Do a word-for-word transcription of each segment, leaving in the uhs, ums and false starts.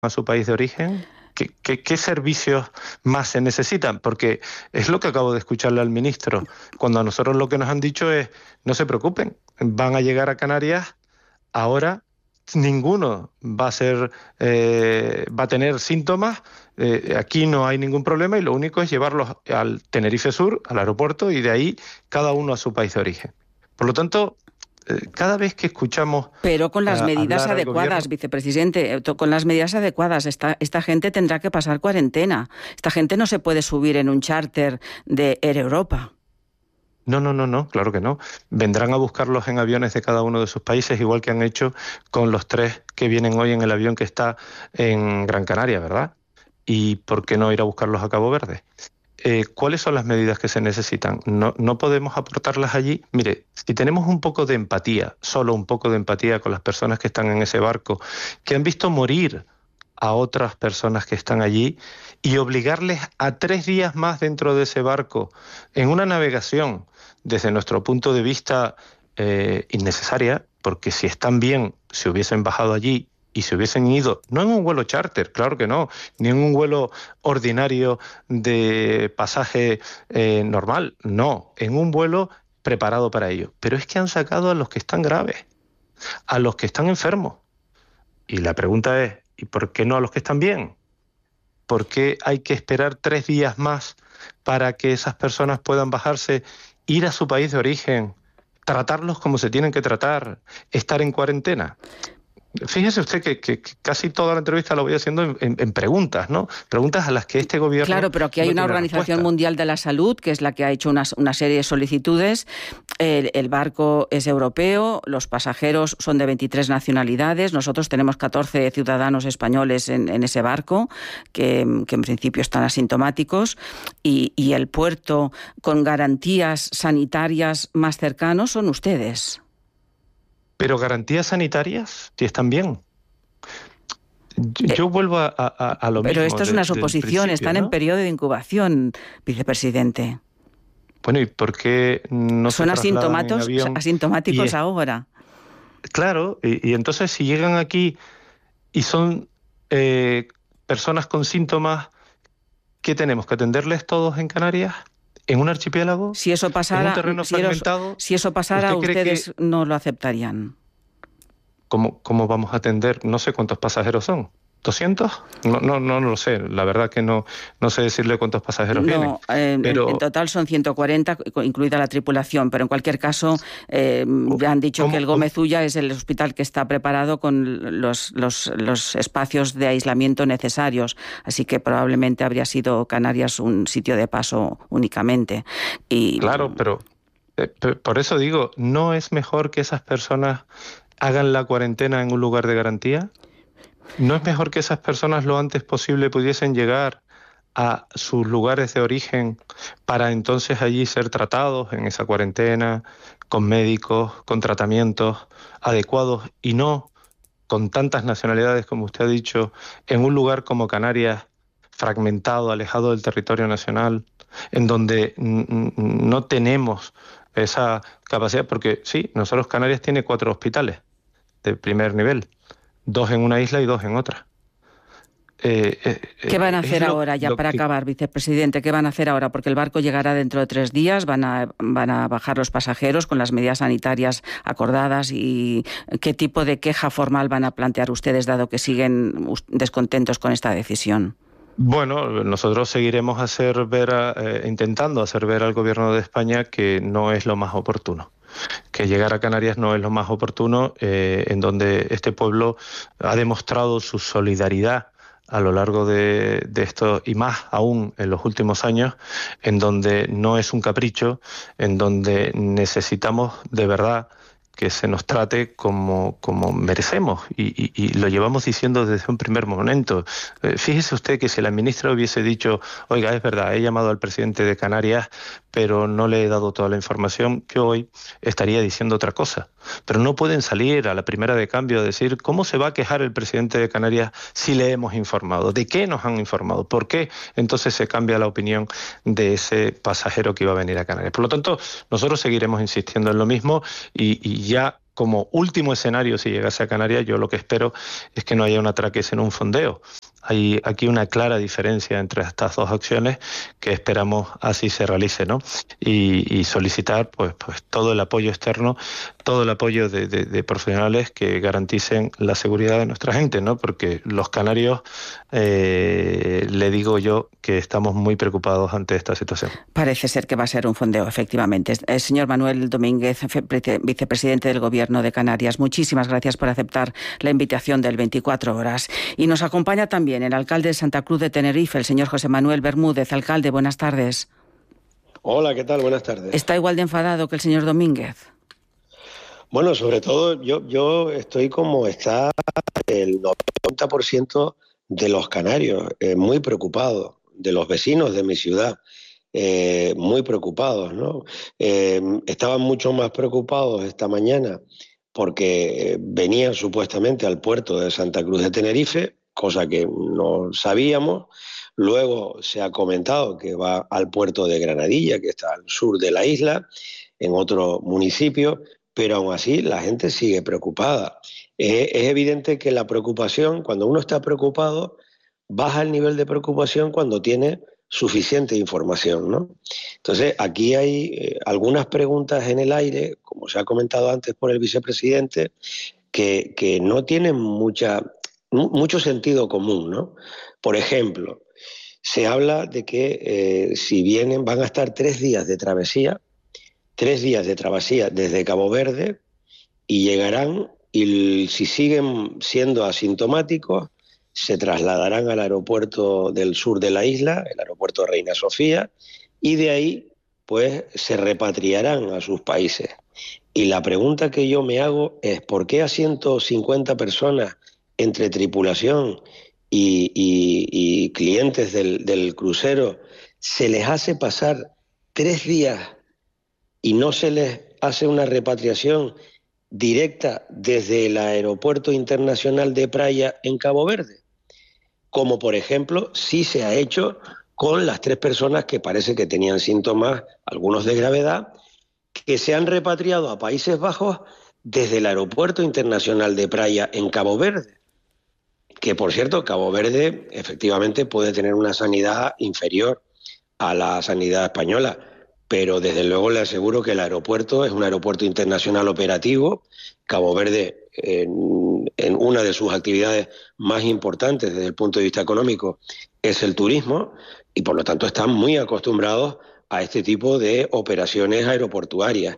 a su país de origen? ¿Qué, qué, qué servicios más se necesitan? Porque es lo que acabo de escucharle al ministro, cuando a nosotros lo que nos han dicho es, no se preocupen, van a llegar a Canarias, ahora ninguno va a ser, eh, va a tener síntomas, eh, aquí no hay ningún problema y lo único es llevarlos al Tenerife Sur, al aeropuerto, y de ahí cada uno a su país de origen. Por lo tanto, cada vez que escuchamos... Pero con las uh, medidas adecuadas, vicepresidente, con las medidas adecuadas, esta, esta gente tendrá que pasar cuarentena. Esta gente no se puede subir en un charter de Air Europa. No, no, no, no, claro que no. Vendrán a buscarlos en aviones de cada uno de sus países, igual que han hecho con los tres que vienen hoy en el avión que está en Gran Canaria, ¿verdad? ¿Y por qué no ir a buscarlos a Cabo Verde? Eh, ¿Cuáles son las medidas que se necesitan? No, no podemos aportarlas allí. Mire, si tenemos un poco de empatía, solo un poco de empatía con las personas que están en ese barco, que han visto morir a otras personas que están allí, y obligarles a tres días más dentro de ese barco, en una navegación, desde nuestro punto de vista, eh, innecesaria, porque si están bien, se hubiesen bajado allí y se hubiesen ido, no en un vuelo charter, claro que no, ni en un vuelo ordinario de pasaje eh, normal, no, en un vuelo preparado para ello. Pero es que han sacado a los que están graves, a los que están enfermos. Y la pregunta es, ¿y por qué no a los que están bien? ¿Por qué hay que esperar tres días más para que esas personas puedan bajarse, ir a su país de origen, tratarlos como se tienen que tratar, estar en cuarentena? Fíjese usted que, que, que casi toda la entrevista lo voy haciendo en, en, en preguntas, ¿no? Preguntas a las que este gobierno... Claro, pero aquí hay no una tiene Organización respuesta. Mundial de la Salud, que es la que ha hecho una, una serie de solicitudes. El, el barco es europeo, los pasajeros son de veintitrés nacionalidades, nosotros tenemos catorce ciudadanos españoles en, en ese barco, que, que en principio están asintomáticos, y, y el puerto con garantías sanitarias más cercanos son ustedes. Pero garantías sanitarias, si están bien. Yo, yo vuelvo a, a, a lo Pero mismo. Pero esto es una suposición, están ¿no? en periodo de incubación, vicepresidente. Bueno, ¿y por qué no son se trasladan en avión? asintomáticos es, ahora? Claro, y, y entonces si llegan aquí y son eh, personas con síntomas, ¿qué tenemos? ¿Que atenderles todos en Canarias? ¿En un archipiélago? Si eso pasara, ¿En un terreno si fragmentado? Si eso pasara, ¿Usted ustedes que... no lo aceptarían. ¿Cómo, ¿Cómo vamos a atender? No sé cuántos pasajeros son. ¿doscientos? No, no, no, no lo sé. La verdad que no, no sé decirle cuántos pasajeros no, vienen. Eh, pero... En total son ciento cuarenta, incluida la tripulación, pero en cualquier caso eh, ya han dicho ¿Cómo, que el Gómez Ulla es el hospital que está preparado con los, los, los espacios de aislamiento necesarios, así que probablemente habría sido Canarias un sitio de paso únicamente. Y... Claro, pero eh, por eso digo, ¿no es mejor que esas personas hagan la cuarentena en un lugar de garantía? ¿No es mejor que esas personas lo antes posible pudiesen llegar a sus lugares de origen para entonces allí ser tratados en esa cuarentena, con médicos, con tratamientos adecuados y no con tantas nacionalidades como usted ha dicho, en un lugar como Canarias, fragmentado, alejado del territorio nacional, en donde no tenemos esa capacidad? Porque sí, nosotros Canarias tiene cuatro hospitales de primer nivel, dos en una isla y dos en otra. Eh, eh, ¿Qué van a hacer lo, ahora, ya para que... acabar, vicepresidente? ¿Qué van a hacer ahora? Porque el barco llegará dentro de tres días, van a, van a bajar los pasajeros con las medidas sanitarias acordadas. ¿Y qué tipo de queja formal van a plantear ustedes, dado que siguen descontentos con esta decisión? Bueno, nosotros seguiremos hacer ver a, eh, intentando hacer ver al Gobierno de España que no es lo más oportuno, que llegar a Canarias no es lo más oportuno, eh, en donde este pueblo ha demostrado su solidaridad a lo largo de, de esto, y más aún en los últimos años, en donde no es un capricho, en donde necesitamos de verdad que se nos trate como, como merecemos, y, y, y lo llevamos diciendo desde un primer momento. Eh, fíjese usted que si la ministra hubiese dicho, oiga, es verdad, he llamado al presidente de Canarias, pero no le he dado toda la información, yo hoy estaría diciendo otra cosa. Pero no pueden salir a la primera de cambio a decir, ¿cómo se va a quejar el presidente de Canarias si le hemos informado? ¿De qué nos han informado? ¿Por qué entonces se cambia la opinión de ese pasajero que iba a venir a Canarias? Por lo tanto, nosotros seguiremos insistiendo en lo mismo, y, y ya como último escenario, si llegase a Canarias, yo lo que espero es que no haya un atraque en un fondeo. Hay aquí una clara diferencia entre estas dos acciones que esperamos así se realice, ¿no? Y, y solicitar pues, pues todo el apoyo externo, todo el apoyo de, de, de profesionales que garanticen la seguridad de nuestra gente, ¿no? Porque los canarios, eh, le digo yo que estamos muy preocupados ante esta situación. Parece ser que va a ser un fondeo, efectivamente. El señor Manuel Domínguez, vicepresidente del Gobierno de Canarias, muchísimas gracias por aceptar la invitación del veinticuatro horas. Y nos acompaña también el alcalde de Santa Cruz de Tenerife, el señor José Manuel Bermúdez. Alcalde, buenas tardes. Hola, ¿qué tal? Buenas tardes. ¿Está igual de enfadado que el señor Domínguez? Bueno, sobre todo yo, yo estoy como está el noventa por ciento de los canarios, eh, muy preocupados, de los vecinos de mi ciudad, eh, muy preocupados, ¿no? Eh, estaban mucho más preocupados esta mañana porque venían supuestamente al puerto de Santa Cruz de Tenerife, cosa que no sabíamos. Luego se ha comentado que va al puerto de Granadilla, que está al sur de la isla, en otro municipio, pero aún así la gente sigue preocupada. Eh, es evidente que la preocupación, cuando uno está preocupado, baja el nivel de preocupación cuando tiene suficiente información, ¿no? Entonces, aquí hay eh, algunas preguntas en el aire, como se ha comentado antes por el vicepresidente, que, que no tienen mucha, mucho sentido común, ¿no? Por ejemplo, se habla de que eh, si vienen, van a estar tres días de travesía, tres días de travesía desde Cabo Verde y llegarán, y si siguen siendo asintomáticos, se trasladarán al aeropuerto del sur de la isla, el aeropuerto Reina Sofía, y de ahí pues se repatriarán a sus países. Y la pregunta que yo me hago es, ¿por qué a ciento cincuenta personas entre tripulación y, y, y clientes del, del crucero se les hace pasar tres días y no se les hace una repatriación directa desde el Aeropuerto Internacional de Praia en Cabo Verde? Como por ejemplo sí se ha hecho con las tres personas que parece que tenían síntomas, algunos de gravedad, que se han repatriado a Países Bajos desde el Aeropuerto Internacional de Praia en Cabo Verde. Que por cierto, Cabo Verde efectivamente puede tener una sanidad inferior a la sanidad española, pero desde luego le aseguro que el aeropuerto es un aeropuerto internacional operativo. Cabo Verde, en, en una de sus actividades más importantes desde el punto de vista económico, es el turismo, y por lo tanto están muy acostumbrados a este tipo de operaciones aeroportuarias.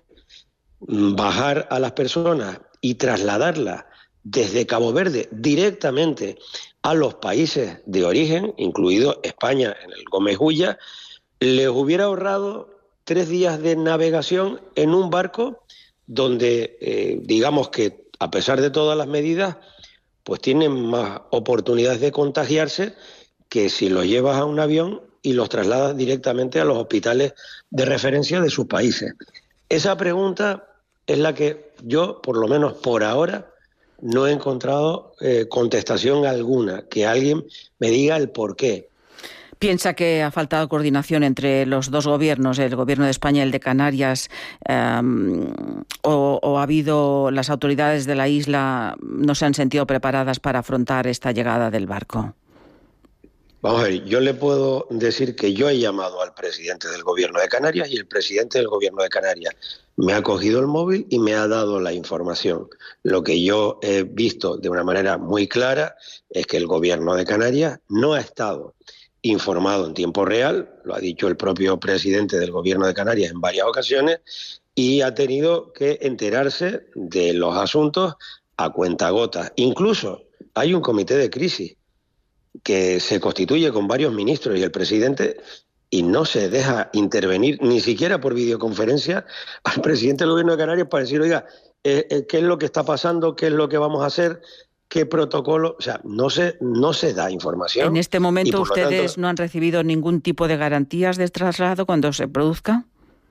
Bajar a las personas y trasladarlas desde Cabo Verde directamente a los países de origen, incluido España en el Gómez Ulla, les hubiera ahorrado tres días de navegación en un barco donde, eh, digamos que a pesar de todas las medidas, pues tienen más oportunidades de contagiarse que si los llevas a un avión y los trasladas directamente a los hospitales de referencia de sus países. Esa pregunta es la que yo, por lo menos por ahora, no he encontrado eh, contestación alguna, que alguien me diga el por qué. ¿Piensa que ha faltado coordinación entre los dos gobiernos, el gobierno de España y el de Canarias, eh, o, o ha habido, las autoridades de la isla no se han sentido preparadas para afrontar esta llegada del barco? Vamos a ver, yo le puedo decir que yo he llamado al presidente del gobierno de Canarias y el presidente del gobierno de Canarias me ha cogido el móvil y me ha dado la información. Lo que yo he visto de una manera muy clara es que el gobierno de Canarias no ha estado informado en tiempo real, lo ha dicho el propio presidente del gobierno de Canarias en varias ocasiones, y ha tenido que enterarse de los asuntos a cuentagotas. Incluso hay un comité de crisis que se constituye con varios ministros y el presidente, y no se deja intervenir ni siquiera por videoconferencia al presidente del gobierno de Canarias para decir, oiga, eh, eh, ¿qué es lo que está pasando? ¿Qué es lo que vamos a hacer? ¿Qué protocolo? O sea, no se, no se da información. ¿En este momento ustedes tanto, no han recibido ningún tipo de garantías de traslado cuando se produzca?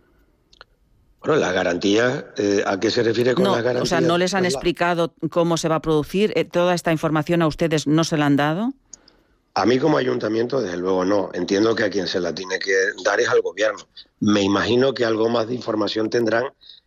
Bueno, las garantías, eh, ¿a qué se refiere con no, las garantías? O sea, ¿no les han explicado cómo se va a producir? Eh, ¿Toda esta información a ustedes no se la han dado? A mí como ayuntamiento, desde luego no. Entiendo que a quien se la tiene que dar es al gobierno. Me imagino que algo más de información tendrán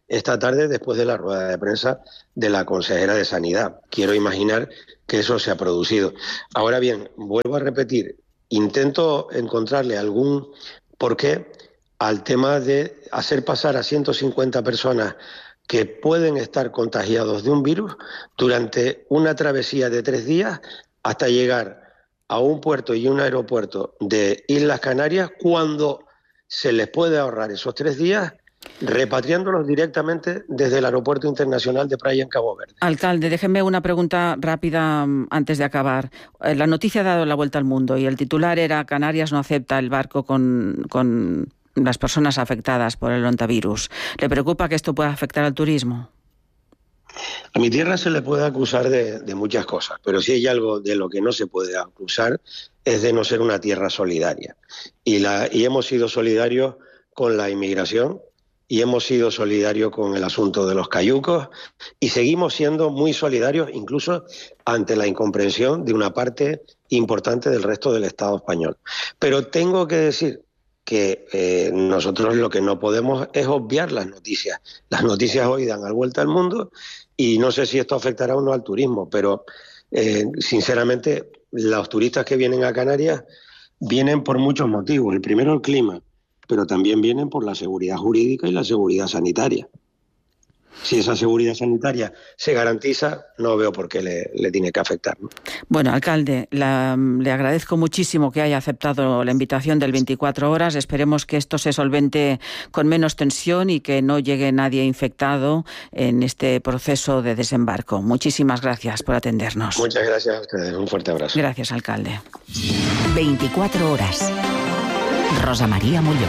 esta tarde después de la rueda de prensa de la consejera de Sanidad. Quiero imaginar que eso se ha producido. Ahora bien, vuelvo a repetir, intento encontrarle algún porqué al tema de hacer pasar a ciento cincuenta personas que pueden estar contagiados de un virus durante una travesía de tres días hasta llegar a un puerto y un aeropuerto de Islas Canarias, cuando se les puede ahorrar esos tres días repatriándolos directamente desde el Aeropuerto Internacional de Praia en Cabo Verde. Alcalde, déjeme una pregunta rápida antes de acabar. La noticia ha dado la vuelta al mundo y el titular era: Canarias no acepta el barco con, con las personas afectadas por el ontavirus. ¿Le preocupa que esto pueda afectar al turismo? A mi tierra se le puede acusar de, de muchas cosas, pero si hay algo de lo que no se puede acusar es de no ser una tierra solidaria. Y, la, y hemos sido solidarios con la inmigración, y hemos sido solidarios con el asunto de los cayucos, y seguimos siendo muy solidarios incluso ante la incomprensión de una parte importante del resto del Estado español. Pero tengo que decir que eh, nosotros lo que no podemos es obviar las noticias. Las noticias hoy dan la vuelta al mundo, y no sé si esto afectará o no al turismo, pero eh, sinceramente los turistas que vienen a Canarias vienen por muchos motivos. El primero, el clima, pero también vienen por la seguridad jurídica y la seguridad sanitaria. Si esa seguridad sanitaria se garantiza, no veo por qué le, le tiene que afectar, ¿no? Bueno, alcalde, la, le agradezco muchísimo que haya aceptado la invitación del veinticuatro horas. Esperemos que esto se solvente con menos tensión y que no llegue nadie infectado en este proceso de desembarco. Muchísimas gracias por atendernos. Muchas gracias a ustedes. Un fuerte abrazo. Gracias, alcalde. veinticuatro horas. Rosa María Molló.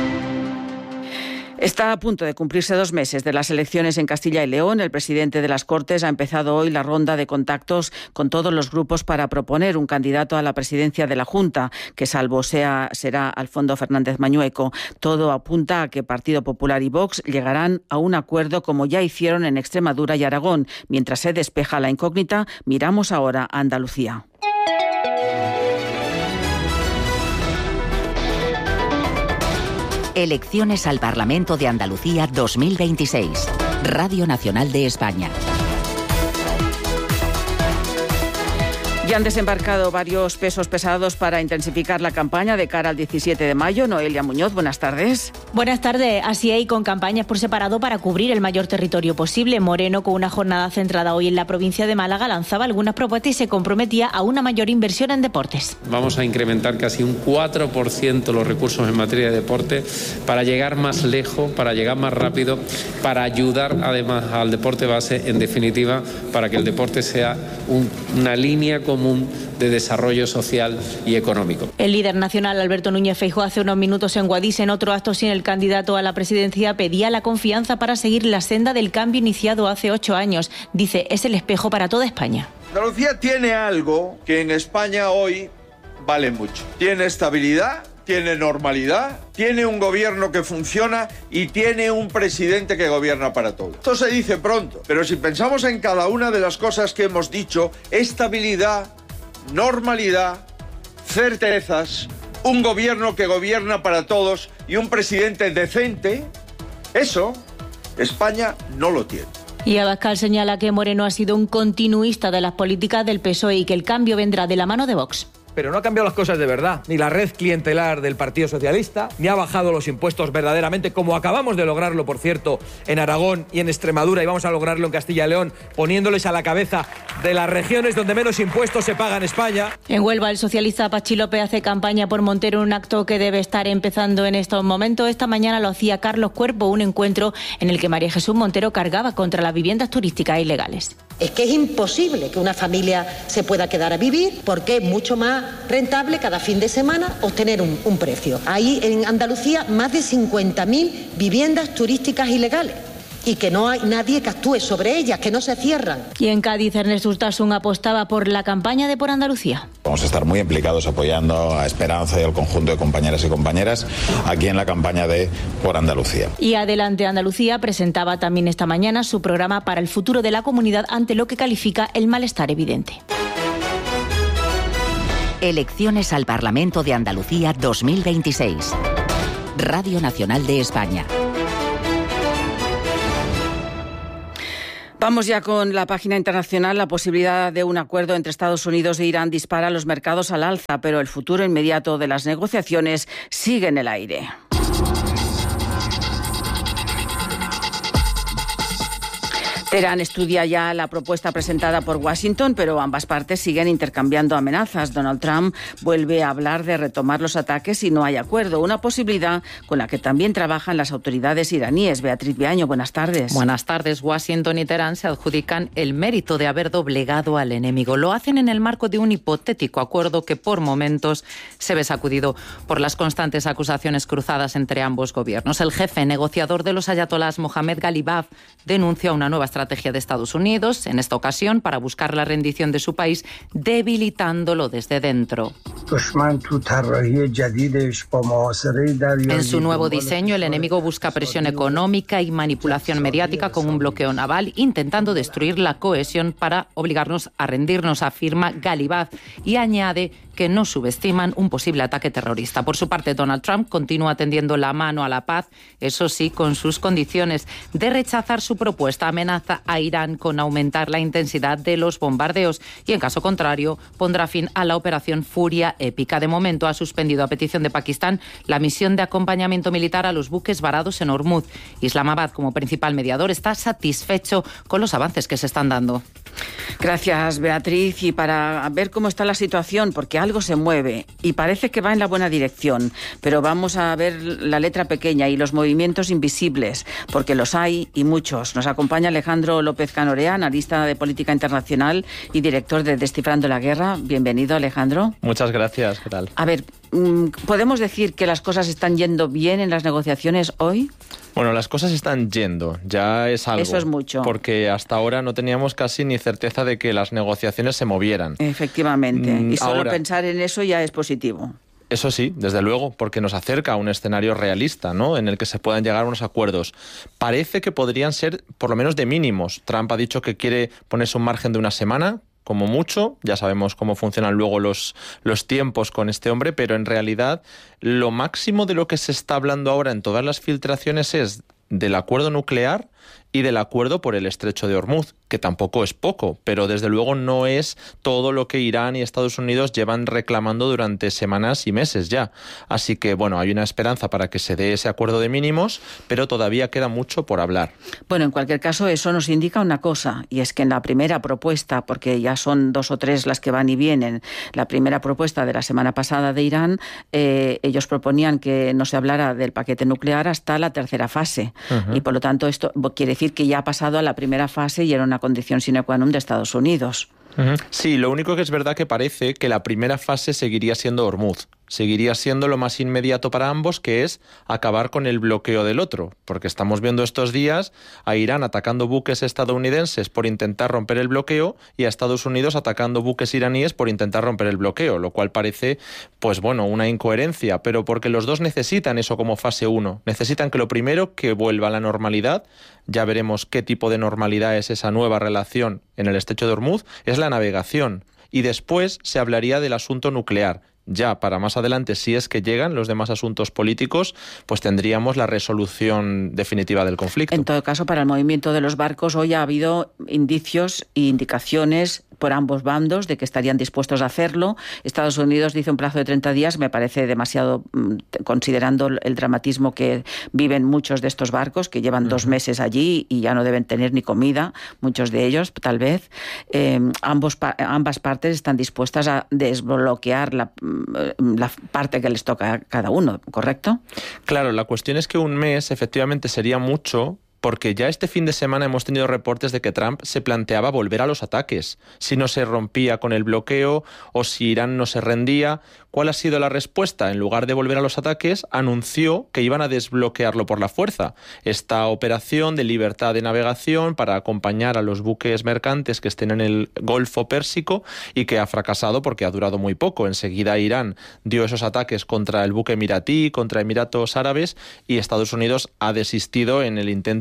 Está a punto de cumplirse dos meses de las elecciones en Castilla y León. El presidente de las Cortes ha empezado hoy la ronda de contactos con todos los grupos para proponer un candidato a la presidencia de la Junta, que salvo sea será Alfonso Fernández Mañueco. Todo apunta a que Partido Popular y Vox llegarán a un acuerdo, como ya hicieron en Extremadura y Aragón. Mientras se despeja la incógnita, miramos ahora a Andalucía. Elecciones al Parlamento de Andalucía dos mil veintiséis. Radio Nacional de España. Ya han desembarcado varios pesos pesados para intensificar la campaña de cara al diecisiete de mayo. Noelia Muñoz, buenas tardes. Buenas tardes. Así es, con campañas por separado para cubrir el mayor territorio posible. Moreno, con una jornada centrada hoy en la provincia de Málaga, lanzaba algunas propuestas y se comprometía a una mayor inversión en deportes. Vamos a incrementar casi un cuatro por ciento los recursos en materia de deporte para llegar más lejos, para llegar más rápido, para ayudar además al deporte base, en definitiva, para que el deporte sea un, una línea común de desarrollo social y económico. El líder nacional Alberto Núñez Feijóo hace unos minutos en Guadix, en otro acto sin el candidato a la presidencia, pedía la confianza para seguir la senda del cambio iniciado hace ocho años. Dice, es el espejo para toda España. Andalucía tiene algo que en España hoy vale mucho. Tiene estabilidad, tiene normalidad, tiene un gobierno que funciona y tiene un presidente que gobierna para todos. Esto se dice pronto, pero si pensamos en cada una de las cosas que hemos dicho, estabilidad, normalidad, certezas, un gobierno que gobierna para todos y un presidente decente, eso España no lo tiene. Y Abascal señala que Moreno ha sido un continuista de las políticas del P S O E y que el cambio vendrá de la mano de Vox. Pero no ha cambiado las cosas de verdad, ni la red clientelar del Partido Socialista, ni ha bajado los impuestos verdaderamente, como acabamos de lograrlo, por cierto, en Aragón y en Extremadura, y vamos a lograrlo en Castilla y León, poniéndoles a la cabeza de las regiones donde menos impuestos se pagan en España. En Huelva, el socialista Pachi López hace campaña por Montero en un acto que debe estar empezando en estos momentos. Esta mañana lo hacía Carlos Cuerpo, un encuentro en el que María Jesús Montero cargaba contra las viviendas turísticas ilegales. Es que es imposible que una familia se pueda quedar a vivir, porque es mucho más rentable cada fin de semana obtener un, un precio. Hay en Andalucía más de cincuenta mil viviendas turísticas ilegales y que no hay nadie que actúe sobre ellas, que no se cierran. Y en Cádiz, Ernesto Urtasun apostaba por la campaña de Por Andalucía. Vamos a estar muy implicados apoyando a Esperanza y al conjunto de compañeras y compañeras aquí en la campaña de Por Andalucía. Y Adelante Andalucía presentaba también esta mañana su programa para el futuro de la comunidad ante lo que califica el malestar evidente. Elecciones al Parlamento de Andalucía dos mil veintiséis. Radio Nacional de España. Vamos ya con la página internacional. La posibilidad de un acuerdo entre Estados Unidos e Irán dispara los mercados al alza, pero el futuro inmediato de las negociaciones sigue en el aire. Teherán estudia ya la propuesta presentada por Washington, pero ambas partes siguen intercambiando amenazas. Donald Trump vuelve a hablar de retomar los ataques si no hay acuerdo, una posibilidad con la que también trabajan las autoridades iraníes. Beatriz Viaño, buenas tardes. Buenas tardes. Washington y Teherán se adjudican el mérito de haber doblegado al enemigo. Lo hacen en el marco de un hipotético acuerdo que por momentos se ve sacudido por las constantes acusaciones cruzadas entre ambos gobiernos. El jefe negociador de los ayatolás, Mohammad Ghalibaf, denuncia una nueva estrategia estrategia de Estados Unidos, en esta ocasión para buscar la rendición de su país, debilitándolo desde dentro. En su nuevo diseño, el enemigo busca presión económica y manipulación mediática con un bloqueo naval, intentando destruir la cohesión para obligarnos a rendirnos, afirma Ghalibaf, y añade que no subestiman un posible ataque terrorista. Por su parte, Donald Trump continúa tendiendo la mano a la paz, eso sí, con sus condiciones. De rechazar su propuesta, amenaza a Irán con aumentar la intensidad de los bombardeos y, en caso contrario, pondrá fin a la operación Furia Épica. De momento, ha suspendido a petición de Pakistán la misión de acompañamiento militar a los buques varados en Hormuz. Islamabad, como principal mediador, está satisfecho con los avances que se están dando. Gracias, Beatriz. Y para ver cómo está la situación, porque algo se mueve y parece que va en la buena dirección, pero vamos a ver la letra pequeña y los movimientos invisibles, porque los hay y muchos. Nos acompaña Alejandro López Canorea, analista de política internacional y director de Descifrando la Guerra. Bienvenido, Alejandro. Muchas gracias. ¿Qué tal? A ver, ¿podemos decir que las cosas están yendo bien en las negociaciones hoy? Bueno, las cosas están yendo, ya es algo. Eso es mucho. Porque hasta ahora no teníamos casi ni certeza de que las negociaciones se movieran. Efectivamente, y solo ahora, pensar en eso ya es positivo. Eso sí, desde luego, porque nos acerca a un escenario realista, ¿no?, en el que se puedan llegar a unos acuerdos. Parece que podrían ser, por lo menos, de mínimos. Trump ha dicho que quiere ponerse un margen de una semana, como mucho. Ya sabemos cómo funcionan luego los, los tiempos con este hombre, pero en realidad lo máximo de lo que se está hablando ahora en todas las filtraciones es del acuerdo nuclear y del acuerdo por el Estrecho de Hormuz, que tampoco es poco, pero desde luego no es todo lo que Irán y Estados Unidos llevan reclamando durante semanas y meses ya. Así que, bueno, hay una esperanza para que se dé ese acuerdo de mínimos, pero todavía queda mucho por hablar. Bueno, en cualquier caso, eso nos indica una cosa, y es que en la primera propuesta, porque ya son dos o tres las que van y vienen, la primera propuesta de la semana pasada de Irán, eh, ellos proponían que no se hablara del paquete nuclear hasta la tercera fase. Uh-huh. Y por lo tanto, esto quiere decir que ya ha pasado a la primera fase y era una condición sine qua non de Estados Unidos. Uh-huh. Sí, lo único que es verdad que parece que la primera fase seguiría siendo Hormuz. Seguiría siendo lo más inmediato para ambos, que es acabar con el bloqueo del otro, porque estamos viendo estos días a Irán atacando buques estadounidenses por intentar romper el bloqueo y a Estados Unidos atacando buques iraníes por intentar romper el bloqueo, lo cual parece, pues bueno, una incoherencia, pero porque los dos necesitan eso como fase uno. Necesitan que lo primero, que vuelva a la normalidad. Ya veremos qué tipo de normalidad es esa nueva relación en el Estrecho de Hormuz, es la navegación. Y después se hablaría del asunto nuclear. Ya para más adelante, si es que llegan los demás asuntos políticos, pues tendríamos la resolución definitiva del conflicto. En todo caso, para el movimiento de los barcos, hoy ha habido indicios e indicaciones por ambos bandos de que estarían dispuestos a hacerlo. Estados Unidos dice un plazo de treinta días, me parece demasiado, considerando el dramatismo que viven muchos de estos barcos, que llevan uh-huh. dos meses allí y ya no deben tener ni comida, muchos de ellos, tal vez. Eh, ambos, ambas partes están dispuestas a desbloquear la la parte que les toca a cada uno, ¿correcto? Claro, la cuestión es que un mes efectivamente sería mucho, porque ya este fin de semana hemos tenido reportes de que Trump se planteaba volver a los ataques, si no se rompía con el bloqueo o si Irán no se rendía. ¿Cuál ha sido la respuesta? En lugar de volver a los ataques, anunció que iban a desbloquearlo por la fuerza. Esta operación de libertad de navegación para acompañar a los buques mercantes que estén en el Golfo Pérsico y que ha fracasado porque ha durado muy poco. Enseguida Irán dio esos ataques contra el buque emiratí, contra Emiratos Árabes, y Estados Unidos ha desistido en el intento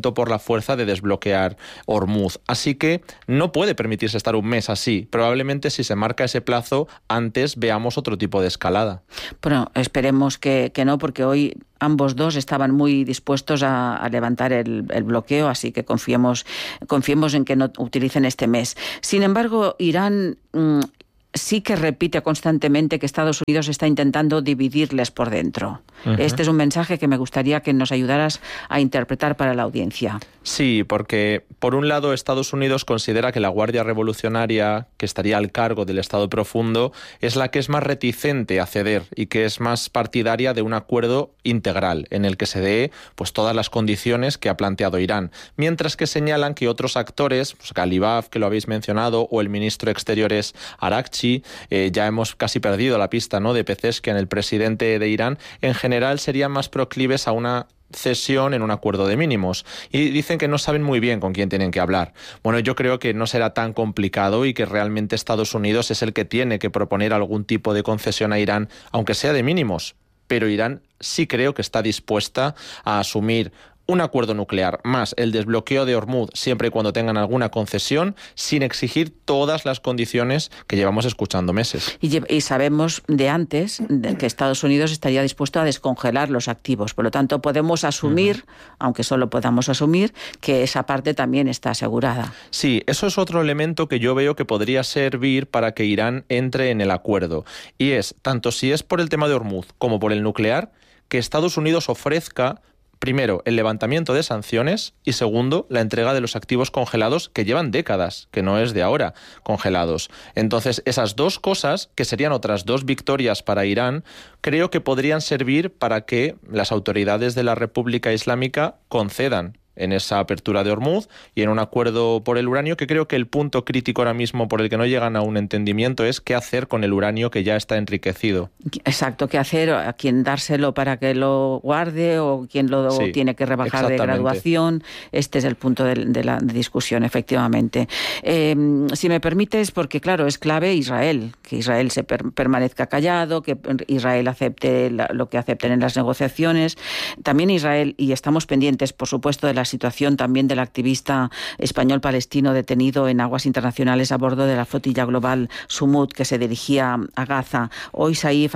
intento por la fuerza de desbloquear Hormuz. Así que no puede permitirse estar un mes así. Probablemente si se marca ese plazo, antes veamos otro tipo de escalada. Bueno, esperemos que, que no, porque hoy ambos dos estaban muy dispuestos a, a levantar el, el bloqueo, así que confiemos, confiemos en que no utilicen este mes. Sin embargo, Irán mmm, sí que repite constantemente que Estados Unidos está intentando dividirles por dentro. Uh-huh. Este es un mensaje que me gustaría que nos ayudaras a interpretar para la audiencia. Sí, porque por un lado Estados Unidos considera que la Guardia Revolucionaria, que estaría al cargo del Estado Profundo, es la que es más reticente a ceder y que es más partidaria de un acuerdo integral en el que se dé pues todas las condiciones que ha planteado Irán, mientras que señalan que otros actores, pues Ghalibaf, que lo habéis mencionado, o el ministro de Exteriores Araghchi, eh, ya hemos casi perdido la pista, ¿no?, de Pezeshkian, el presidente de Irán, en general serían más proclives a una cesión en un acuerdo de mínimos, y dicen que no saben muy bien con quién tienen que hablar. Bueno, yo creo que no será tan complicado y que realmente Estados Unidos es el que tiene que proponer algún tipo de concesión a Irán, aunque sea de mínimos, pero Irán sí creo que está dispuesta a asumir un acuerdo nuclear más el desbloqueo de Hormuz siempre y cuando tengan alguna concesión, sin exigir todas las condiciones que llevamos escuchando meses. Y, y sabemos de antes de que Estados Unidos estaría dispuesto a descongelar los activos. Por lo tanto, podemos asumir, uh-huh. aunque solo podamos asumir, que esa parte también está asegurada. Sí, eso es otro elemento que yo veo que podría servir para que Irán entre en el acuerdo. Y es, tanto si es por el tema de Hormuz como por el nuclear, que Estados Unidos ofrezca primero, el levantamiento de sanciones y segundo, la entrega de los activos congelados que llevan décadas, que no es de ahora, congelados. Entonces, esas dos cosas, que serían otras dos victorias para Irán, creo que podrían servir para que las autoridades de la República Islámica concedan en esa apertura de Hormuz y en un acuerdo por el uranio, que creo que el punto crítico ahora mismo por el que no llegan a un entendimiento es qué hacer con el uranio que ya está enriquecido. Exacto, qué hacer, a quién dárselo para que lo guarde o quién lo sí, tiene que rebajar de graduación. Este es el punto de, de la discusión, efectivamente. Eh, si me permites, porque claro, es clave Israel, que Israel se per, permanezca callado, que Israel acepte la, lo que acepten en las negociaciones. También Israel, y estamos pendientes, por supuesto, de las situación también del activista español-palestino detenido en aguas internacionales a bordo de la flotilla global Sumud que se dirigía a Gaza. Hoy Saif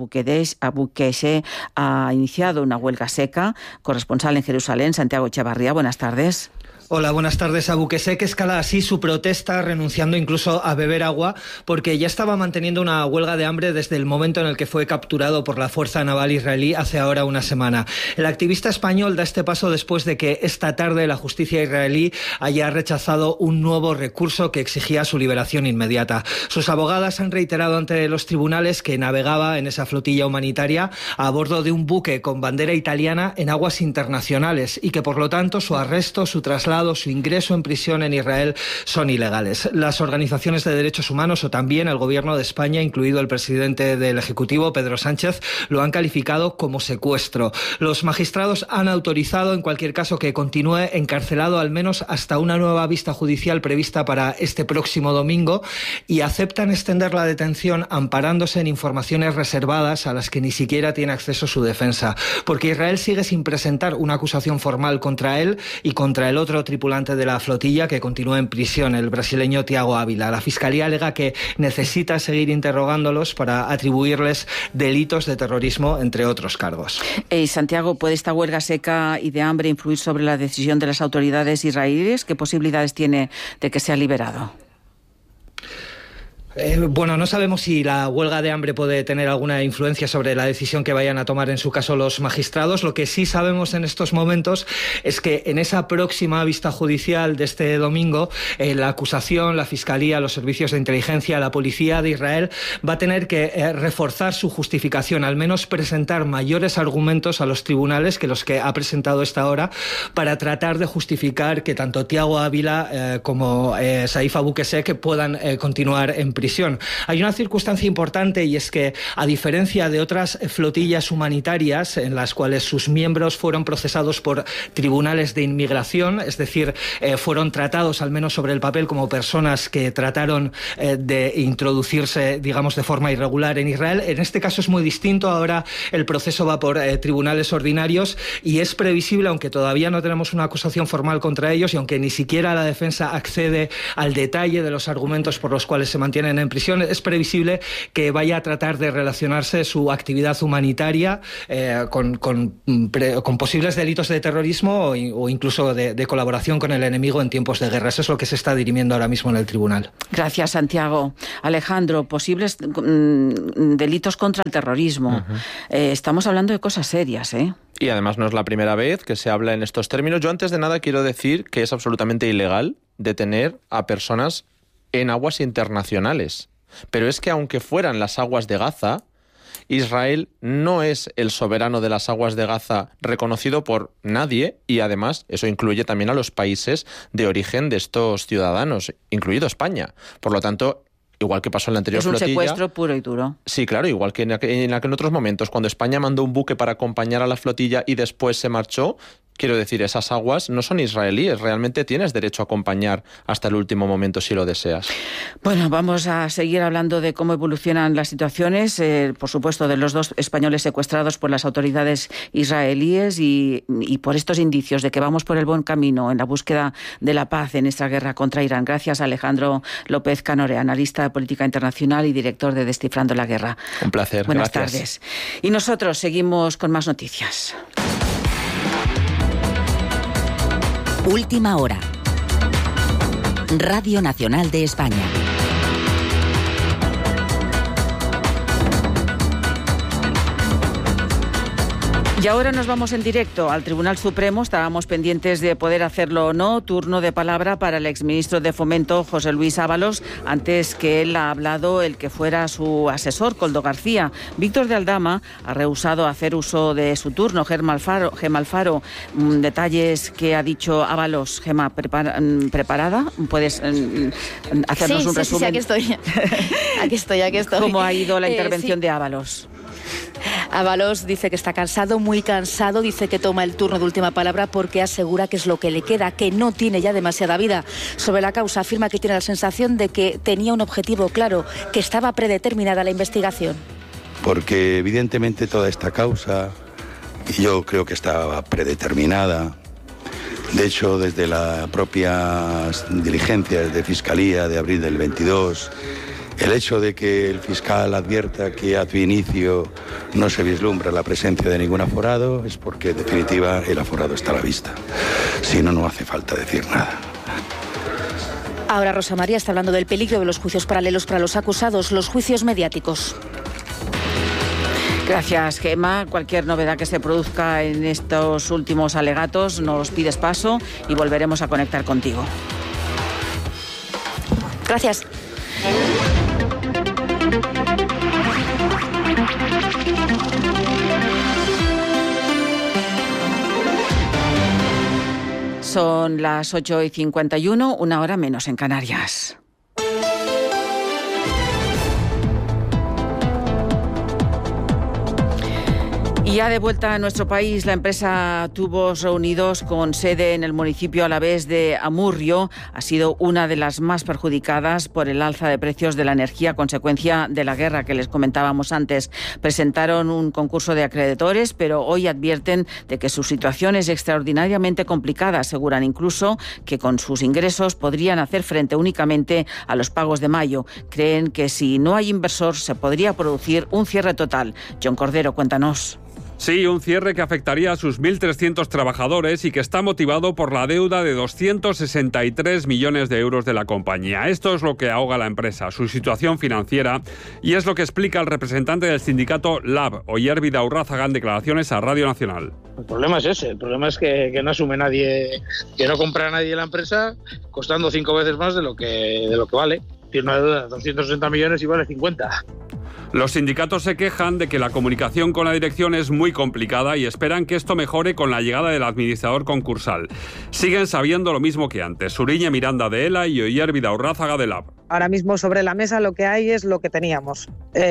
Abu-Keshe ha iniciado una huelga seca. Corresponsal en Jerusalén, Santiago Echevarría, buenas tardes. Hola, buenas tardes. Abu Kesek escala así su protesta, renunciando incluso a beber agua, porque ya estaba manteniendo una huelga de hambre desde el momento en el que fue capturado por la Fuerza Naval israelí hace ahora una semana. El activista español da este paso después de que esta tarde la justicia israelí haya rechazado un nuevo recurso que exigía su liberación inmediata. Sus abogadas han reiterado ante los tribunales que navegaba en esa flotilla humanitaria a bordo de un buque con bandera italiana en aguas internacionales y que por lo tanto su arresto, su traslado, su ingreso en prisión en Israel son ilegales. Las organizaciones de derechos humanos o también el gobierno de España, incluido el presidente del Ejecutivo, Pedro Sánchez, lo han calificado como secuestro. Los magistrados han autorizado en cualquier caso que continúe encarcelado al menos hasta una nueva vista judicial prevista para este próximo domingo y aceptan extender la detención amparándose en informaciones reservadas a las que ni siquiera tiene acceso su defensa, porque Israel sigue sin presentar una acusación formal contra él y contra el otro tripulante de la flotilla que continúa en prisión, el brasileño Tiago Ávila. La Fiscalía alega que necesita seguir interrogándolos para atribuirles delitos de terrorismo, entre otros cargos. Eh, Santiago, ¿puede esta huelga seca y de hambre influir sobre la decisión de las autoridades israelíes? ¿Qué posibilidades tiene de que sea liberado? Eh, bueno, no sabemos si la huelga de hambre puede tener alguna influencia sobre la decisión que vayan a tomar en su caso los magistrados. Lo que sí sabemos en estos momentos es que en esa próxima vista judicial de este domingo, eh, la acusación, la Fiscalía, los servicios de inteligencia, la policía de Israel va a tener que eh, reforzar su justificación, al menos presentar mayores argumentos a los tribunales que los que ha presentado esta hora para tratar de justificar que tanto Tiago Ávila eh, como eh, Saif Abu Kesek puedan eh, continuar en prisión. prisión. Hay una circunstancia importante y es que, a diferencia de otras flotillas humanitarias en las cuales sus miembros fueron procesados por tribunales de inmigración, es decir, eh, fueron tratados, al menos sobre el papel, como personas que trataron eh, de introducirse, digamos, de forma irregular en Israel, en este caso es muy distinto. Ahora el proceso va por eh, tribunales ordinarios y es previsible, aunque todavía no tenemos una acusación formal contra ellos y aunque ni siquiera la defensa accede al detalle de los argumentos por los cuales se mantienen en prisión, es previsible que vaya a tratar de relacionarse su actividad humanitaria eh, con, con, pre, con posibles delitos de terrorismo o, o incluso de, de colaboración con el enemigo en tiempos de guerra. Eso es lo que se está dirimiendo ahora mismo en el tribunal. Gracias, Santiago. Alejandro, posibles mm, delitos contra el terrorismo. Uh-huh. Eh, estamos hablando de cosas serias, ¿eh? Y además no es la primera vez que se habla en estos términos. Yo antes de nada quiero decir que es absolutamente ilegal detener a personas en aguas internacionales. Pero es que aunque fueran las aguas de Gaza, Israel no es el soberano de las aguas de Gaza reconocido por nadie y además eso incluye también a los países de origen de estos ciudadanos, incluido España. Por lo tanto, igual que pasó en la anterior flotilla... Es un flotilla, secuestro puro y duro. Sí, claro, igual que en, en, en otros momentos, cuando España mandó un buque para acompañar a la flotilla y después se marchó. Quiero decir, esas aguas no son israelíes, realmente tienes derecho a acompañar hasta el último momento si lo deseas. Bueno, vamos a seguir hablando de cómo evolucionan las situaciones, eh, por supuesto, de los dos españoles secuestrados por las autoridades israelíes y, y por estos indicios de que vamos por el buen camino en la búsqueda de la paz en esta guerra contra Irán. Gracias, Alejandro López Canore, analista de política internacional y director de Descifrando la Guerra. Un placer, Buenas gracias. tardes. Y nosotros seguimos con más noticias. Última hora. Radio Nacional de España. Y ahora nos vamos en directo al Tribunal Supremo. Estábamos pendientes de poder hacerlo o no. Turno de palabra para el exministro de Fomento, José Luis Ábalos. Antes que él ha hablado el que fuera su asesor, Koldo García. Víctor de Aldama ha rehusado hacer uso de su turno. Gemma Alfaro, Gemma Alfaro, detalles que ha dicho Ábalos. Gemma, prepara, ¿preparada? ¿Puedes eh, hacernos sí, un sí, resumen? Sí, sí, aquí estoy. Aquí estoy, aquí estoy. ¿Cómo ha ido la eh, intervención sí. de Ábalos? Ábalos dice que está cansado, muy cansado, dice que toma el turno de última palabra porque asegura que es lo que le queda, que no tiene ya demasiada vida. Sobre la causa afirma que tiene la sensación de que tenía un objetivo claro, que estaba predeterminada la investigación. Porque evidentemente toda esta causa, yo creo que estaba predeterminada. De hecho, desde las propias diligencias de Fiscalía de abril del veintidós, el hecho de que el fiscal advierta que a su inicio no se vislumbra la presencia de ningún aforado es porque, en definitiva, el aforado está a la vista. Si no, no hace falta decir nada. Ahora Rosa María está hablando del peligro de los juicios paralelos para los acusados, los juicios mediáticos. Gracias, Gemma. Cualquier novedad que se produzca en estos últimos alegatos nos pides paso y volveremos a conectar contigo. Gracias. Son las ocho y cincuenta y uno, una hora menos en Canarias. Y ya de vuelta a nuestro país, la empresa Tubos Reunidos, con sede en el municipio alavés de Amurrio, ha sido una de las más perjudicadas por el alza de precios de la energía a consecuencia de la guerra que les comentábamos antes. Presentaron un concurso de acreedores, pero hoy advierten de que su situación es extraordinariamente complicada. Aseguran incluso que con sus ingresos podrían hacer frente únicamente a los pagos de mayo. Creen que si no hay inversor se podría producir un cierre total. John Cordero, cuéntanos. Sí, un cierre que afectaría a sus mil trescientos trabajadores y que está motivado por la deuda de doscientos sesenta y tres millones de euros de la compañía. Esto es lo que ahoga a la empresa, su situación financiera, y es lo que explica el representante del sindicato Lab, Oyer Vidaurrázaga, en declaraciones a Radio Nacional. El problema es ese, el problema es que, que no asume nadie, que no compra nadie la empresa, costando cinco veces más de lo que, de lo que vale. Tiene una deuda de doscientos sesenta millones y vale cincuenta. Los sindicatos se quejan de que la comunicación con la dirección es muy complicada y esperan que esto mejore con la llegada del administrador concursal. Siguen sabiendo lo mismo que antes. Suriñe Miranda de ELA y Oyer Vidaurrázaga de Lab. Ahora mismo sobre la mesa lo que hay es lo que teníamos.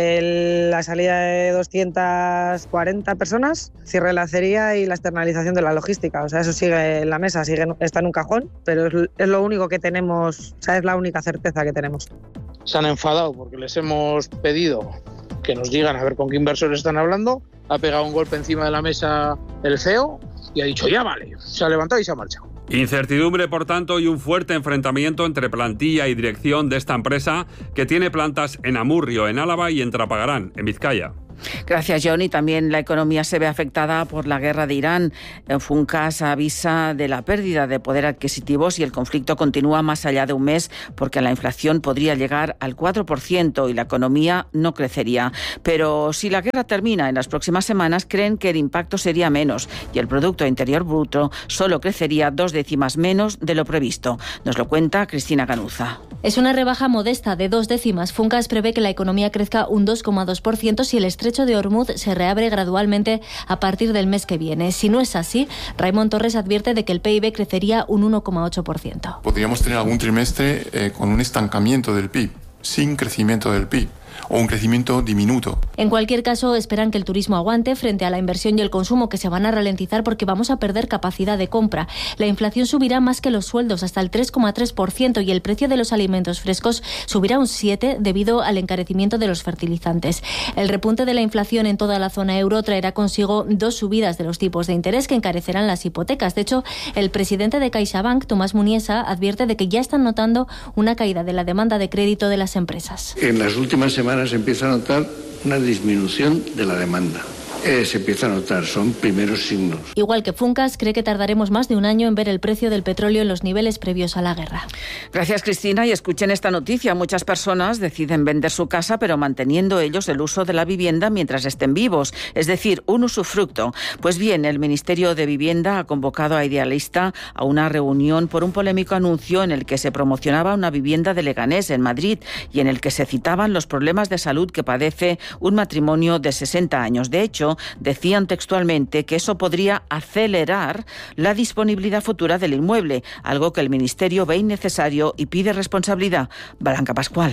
El, la salida de doscientas cuarenta personas, cierre de la acería y la externalización de la logística. O sea, eso sigue en la mesa, sigue, está en un cajón, pero es, es lo único que tenemos, o sea, es la única certeza que tenemos. Se han enfadado porque les hemos pedido que nos digan a ver con qué inversores están hablando. Ha pegado un golpe encima de la mesa el C E O y ha dicho ya vale. Se ha levantado y se ha marchado. Incertidumbre, por tanto, y un fuerte enfrentamiento entre plantilla y dirección de esta empresa que tiene plantas en Amurrio, en Álava, y en Trapagarán, en Vizcaya. Gracias, John. Y también la economía se ve afectada por la guerra de Irán. Funcas avisa de la pérdida de poder adquisitivo si el conflicto continúa más allá de un mes, porque la inflación podría llegar al cuatro por ciento y la economía no crecería. Pero si la guerra termina en las próximas semanas, creen que el impacto sería menos y el Producto Interior Bruto solo crecería dos décimas menos de lo previsto. Nos lo cuenta Cristina Ganuza. Es una rebaja modesta de dos décimas. Funcas prevé que la economía crezca un dos coma dos por ciento si el estrecho de Hormuz se reabre gradualmente a partir del mes que viene. Si no es así, Raimon Torres advierte de que el P I B crecería un uno coma ocho por ciento. Podríamos tener algún trimestre eh, con un estancamiento del P I B, sin crecimiento del P I B, o un crecimiento diminuto. En cualquier caso, esperan que el turismo aguante frente a la inversión y el consumo, que se van a ralentizar porque vamos a perder capacidad de compra. La inflación subirá más que los sueldos, hasta el tres coma tres por ciento, y el precio de los alimentos frescos subirá un siete por ciento debido al encarecimiento de los fertilizantes. El repunte de la inflación en toda la zona euro traerá consigo dos subidas de los tipos de interés que encarecerán las hipotecas. De hecho, el presidente de CaixaBank, Tomás Muniesa, advierte de que ya están notando una caída de la demanda de crédito de las empresas. En las últimas semanas se empieza a notar una disminución de la demanda. Eh, se empieza a notar, son primeros signos. Igual que Funcas, cree que tardaremos más de un año en ver el precio del petróleo en los niveles previos a la guerra. Gracias, Cristina. Y escuchen esta noticia. Muchas personas deciden vender su casa, pero manteniendo ellos el uso de la vivienda mientras estén vivos, es decir, un usufructo. Pues bien, el Ministerio de Vivienda ha convocado a Idealista a una reunión por un polémico anuncio en el que se promocionaba una vivienda de Leganés, en Madrid, y en el que se citaban los problemas de salud que padece un matrimonio de sesenta años. De hecho, decían textualmente que eso podría acelerar la disponibilidad futura del inmueble, algo que el Ministerio ve innecesario y pide responsabilidad. Blanca Pascual.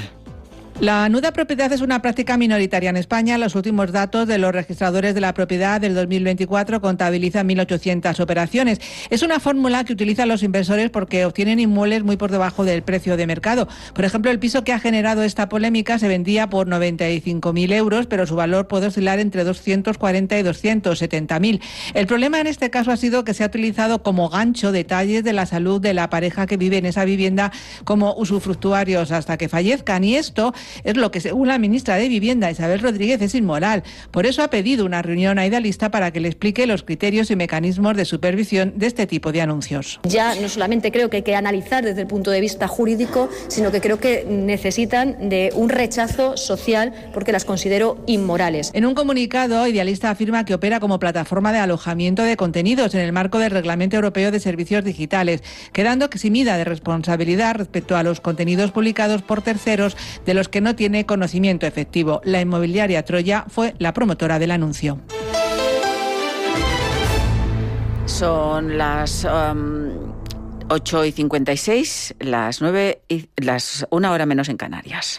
La nuda propiedad es una práctica minoritaria en España. Los últimos datos de los registradores de la propiedad del dos mil veinticuatro contabilizan mil ochocientas operaciones. Es una fórmula que utilizan los inversores porque obtienen inmuebles muy por debajo del precio de mercado. Por ejemplo, el piso que ha generado esta polémica se vendía por noventa y cinco mil euros, pero su valor puede oscilar entre doscientos cuarenta y doscientos setenta mil. El problema en este caso ha sido que se ha utilizado como gancho detalles de la salud de la pareja que vive en esa vivienda como usufructuarios hasta que fallezcan, y esto es lo que, según la ministra de Vivienda, Isabel Rodríguez, es inmoral. Por eso ha pedido una reunión a Idealista para que le explique los criterios y mecanismos de supervisión de este tipo de anuncios. Ya no solamente creo que hay que analizar desde el punto de vista jurídico, sino que creo que necesitan de un rechazo social porque las considero inmorales. En un comunicado, Idealista afirma que opera como plataforma de alojamiento de contenidos en el marco del Reglamento Europeo de Servicios Digitales, quedando eximida de responsabilidad respecto a los contenidos publicados por terceros de los que no tiene conocimiento efectivo. La inmobiliaria Troya fue la promotora del anuncio. Son las um, ocho y cincuenta y seis, las nueve y las una hora menos en Canarias.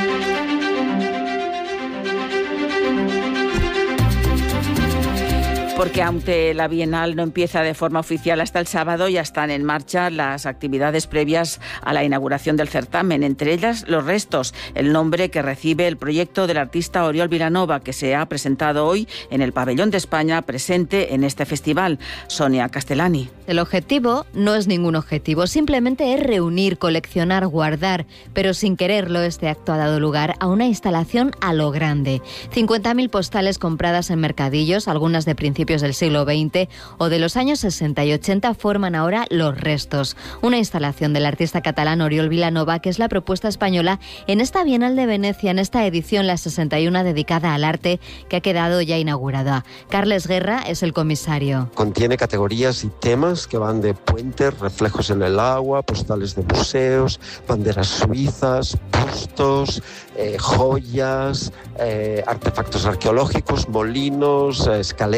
Porque aunque la Bienal no empieza de forma oficial hasta el sábado, ya están en marcha las actividades previas a la inauguración del certamen, entre ellas Los Restos, el nombre que recibe el proyecto del artista Oriol Vilanova, que se ha presentado hoy en el Pabellón de España, presente en este festival. Sonia Castellani. El objetivo no es ningún objetivo, simplemente es reunir, coleccionar, guardar, pero sin quererlo este acto ha dado lugar a una instalación a lo grande. cincuenta mil postales compradas en mercadillos, algunas de principios del siglo veinte o de los años sesenta y ochenta, forman ahora Los Restos, una instalación del artista catalán Oriol Vilanova, que es la propuesta española en esta Bienal de Venecia, en esta edición, la sesenta y uno, dedicada al arte, que ha quedado ya inaugurada. Carles Guerra es el comisario. Contiene categorías y temas que van de puentes, reflejos en el agua, postales de museos, banderas suizas, bustos, eh, joyas, eh, artefactos arqueológicos, molinos, eh, escaleras,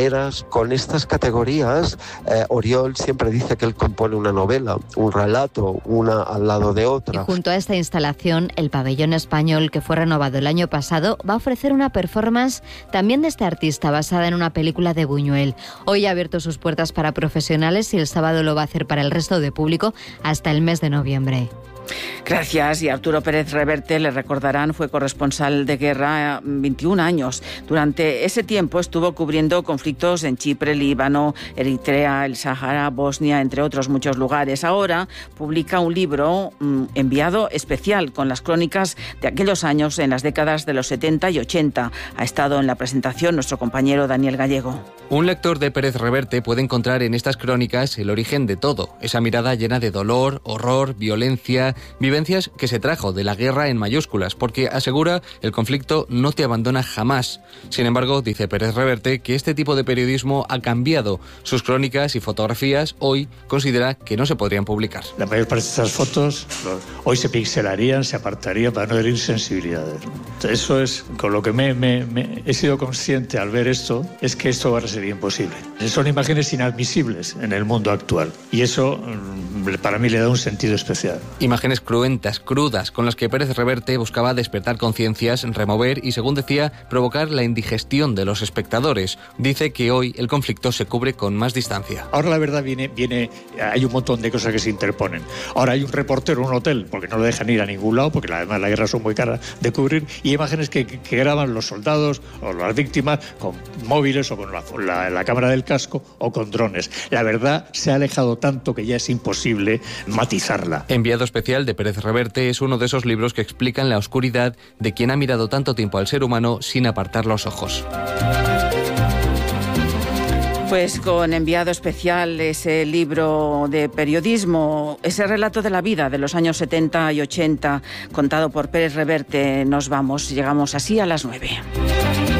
pues con estas categorías, eh, Oriol siempre dice que él compone una novela, un relato, una al lado de otra. Y junto a esta instalación, el Pabellón Español, que fue renovado el año pasado, va a ofrecer una performance también de este artista basada en una película de Buñuel. Hoy ha abierto sus puertas para profesionales y el sábado lo va a hacer para el resto de público hasta el mes de noviembre. Gracias. Y Arturo Pérez Reverte, le recordarán, fue corresponsal de guerra veintiún años. Durante ese tiempo estuvo cubriendo conflictos en Chipre, Líbano, Eritrea, el Sahara, Bosnia, entre otros muchos lugares. Ahora publica un libro mmm, enviado especial con las crónicas de aquellos años en las décadas de los setenta y ochenta. Ha estado en la presentación nuestro compañero Daniel Gallego. Un lector de Pérez Reverte puede encontrar en estas crónicas el origen de todo, esa mirada llena de dolor, horror, violencia, vivencias que se trajo de la guerra en mayúsculas, porque asegura el conflicto no te abandona jamás. Sin embargo, dice Pérez Reverte que este tipo de periodismo ha cambiado. Sus crónicas y fotografías hoy considera que no se podrían publicar. La mayor parte de estas fotos hoy se pixelarían, se apartarían para no herir sensibilidades. Eso es con lo que me, me, me he sido consciente al ver esto, es que esto ahora sería imposible. Son imágenes inadmisibles en el mundo actual y eso para mí le da un sentido especial. Imágenes cruentas, crudas, con las que Pérez Reverte buscaba despertar conciencias, remover y, según decía, provocar la indigestión de los espectadores. Dice que hoy el conflicto se cubre con más distancia. Ahora la verdad viene, viene, hay un montón de cosas que se interponen. Ahora hay un reportero en un hotel, porque no lo dejan ir a ningún lado, porque además las guerras son muy caras de cubrir, y imágenes que, que graban los soldados o las víctimas con móviles o con la, la, la cámara del casco o con drones. La verdad se ha alejado tanto que ya es imposible matizarla. Enviado especial de Pérez Reverte es uno de esos libros que explican la oscuridad de quien ha mirado tanto tiempo al ser humano sin apartar los ojos. Pues con enviado especial ese libro de periodismo, ese relato de la vida de los años setenta y ochenta, contado por Pérez Reverte, nos vamos, llegamos así a las nueve.